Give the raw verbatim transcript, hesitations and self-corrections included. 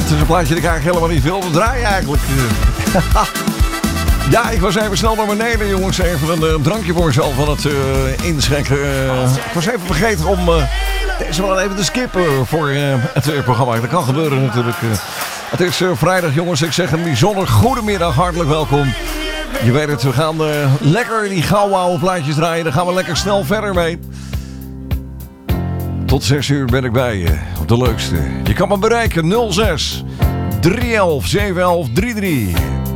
Het is een plaatje dat ik eigenlijk helemaal niet wilde draaien eigenlijk. Ja, ik was even snel naar beneden, jongens. Even een, een drankje voor mezelf van het uh, inschenken. Uh, ik was even vergeten om uh, deze wel even te skippen voor uh, het uh, programma. Dat kan gebeuren natuurlijk. Uh, het is uh, vrijdag, jongens. Ik zeg een bijzonder goedemiddag. Hartelijk welkom. Je weet het, we gaan uh, lekker die gouden oude plaatjes draaien. Daar gaan we lekker snel verder mee. Tot zes uur ben ik bij je. Op de leukste. Je kan me bereiken nul zes drie elf zeven elf drie drie.